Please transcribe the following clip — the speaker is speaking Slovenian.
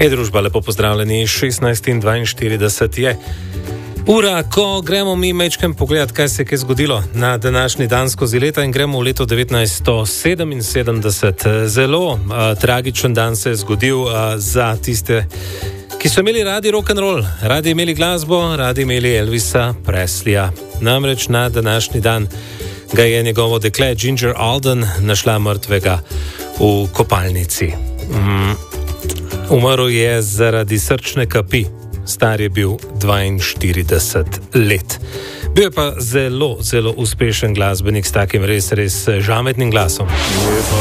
Družba, lepo pozdravljeni, 16:42 je ura, ko gremo mi mečkem pogledat, kaj se je zgodilo na današnji dan skozi leta in gremo v leto 1977. Zelo tragičen dan se je zgodil za tiste, ki so imeli radi rock'n'roll, radi imeli glasbo, radi imeli Elvisa Presleya. Namreč na današnji dan ga je njegovo dekle Ginger Alden našla mrtvega v kopalnici. Umrl je zaradi srčne kapi, star je bil 42 let. Bil je pa zelo, zelo uspešen glasbenik s takim res žametnim glasom.